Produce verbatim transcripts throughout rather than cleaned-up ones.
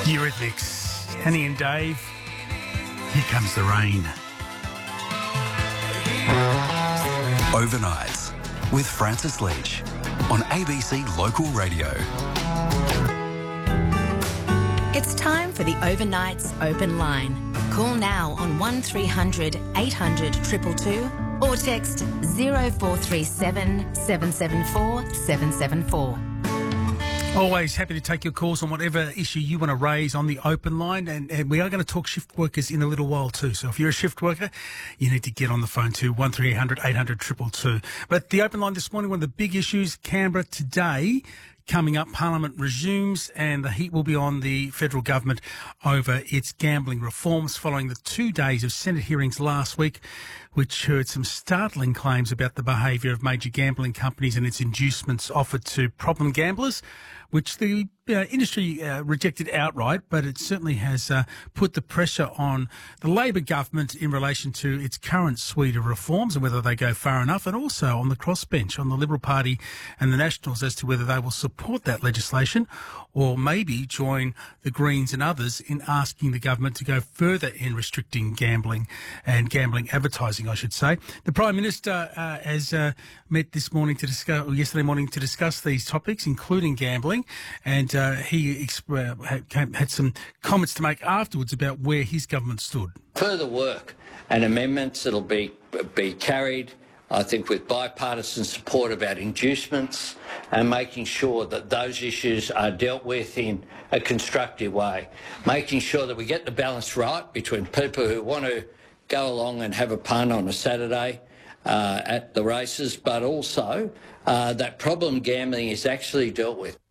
Eurythmics, Annie and Dave. Here comes the rain. Overnights with Francis Leach on A B C Local Radio. It's time for the Overnights Open Line. Call now on one three hundred eight hundred two two two or text zero four three seven seven seven four seven seven four. Always happy to take your calls on whatever issue you want to raise on the open line, and, and we are going to talk shift workers in a little while too. So if you're a shift worker, you need to get on the phone to one three hundred eight hundred two two two. But the open line this morning, one of the big issues, Canberra today. Coming up, Parliament resumes and the heat will be on the federal government over its gambling reforms following the two days of Senate hearings last week, which heard some startling claims about the behaviour of major gambling companies and its inducements offered to problem gamblers, which the uh, industry uh, rejected outright, but it certainly has uh, put the pressure on the Labor government in relation to its current suite of reforms and whether they go far enough, and also on the crossbench, on the Liberal Party and the Nationals, as to whether they will support that legislation or maybe join the Greens and others in asking the government to go further in restricting gambling and gambling advertising, I should say. The Prime Minister uh, has uh, met this morning to discuss, or yesterday morning to discuss these topics, including gambling, and uh, he exp- had, had some comments to make afterwards about where his government stood. Further work and amendments that'll be be carried, I think, with bipartisan support about inducements and making sure that those issues are dealt with in a constructive way, making sure that we get the balance right between people who want to go along and have a punt on a Saturday uh, at the races, but also uh, that problem gambling is actually dealt with.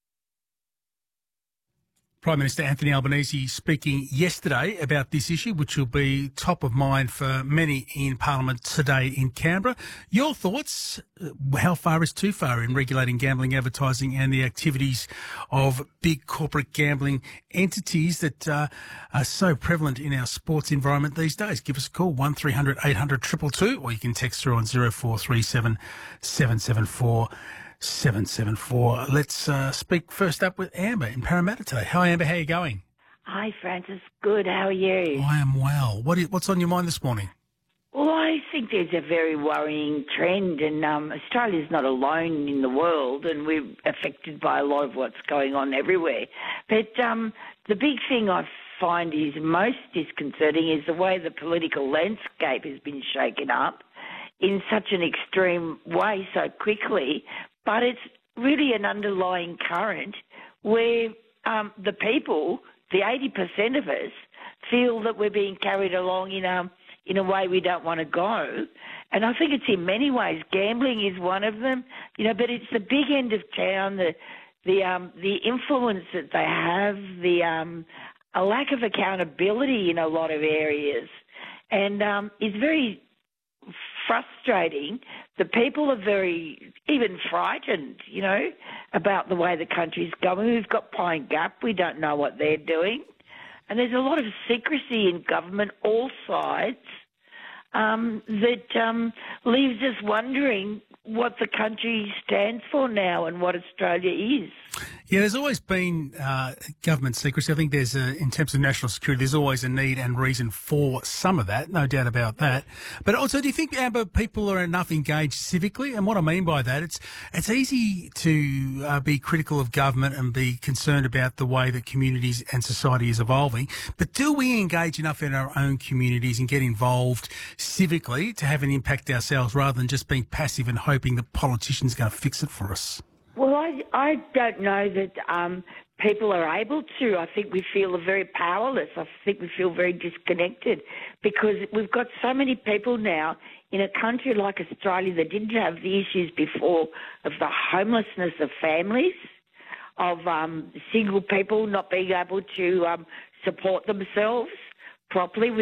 Prime Minister Anthony Albanese speaking yesterday about this issue, which will be top of mind for many in Parliament today in Canberra. Your thoughts? How far is too far in regulating gambling advertising and the activities of big corporate gambling entities that uh, are so prevalent in our sports environment these days? Give us a call, one three hundred eight hundred two two two, or you can text through on zero four three seven seven seven four seven seven four. Let's uh, speak first up with Amber in Parramatta today. Hi, Amber. How are you going? Hi, Francis. Good. How are you? I am well. What is, what's on your mind this morning? Well, I think there's a very worrying trend, and um, Australia's not alone in the world, and we're affected by a lot of what's going on everywhere. But um, the big thing I find is most disconcerting is the way the political landscape has been shaken up in such an extreme way so quickly. But it's really an underlying current where um, the people, the eighty percent of us, feel that we're being carried along in a, in a way we don't want to go. And I think it's in many ways. Gambling is one of them, you know, but it's the big end of town, the the um, the influence that they have, the um, a lack of accountability in a lot of areas. And um, it's very frustrating. The people are very even frightened, you know, about the way the country's going. We've got Pine Gap. We don't know what they're doing. And there's a lot of secrecy in government, all sides, um, that um, leaves us wondering what the country stands for now and what Australia is. Yeah, there's always been uh, government secrecy. I think there's, a, in terms of national security, there's always a need and reason for some of that, no doubt about that. But also, do you think, Amber, people are enough engaged civically? And what I mean by that, it's it's easy to uh, be critical of government and be concerned about the way that communities and society is evolving. But do we engage enough in our own communities and get involved civically to have an impact ourselves rather than just being passive and hoping that politicians are going to fix it for us? Well, I, I don't know that um, people are able to. I think we feel very powerless. I think we feel very disconnected because we've got so many people now in a country like Australia that didn't have the issues before of the homelessness of families, of um, single people not being able to um, support themselves properly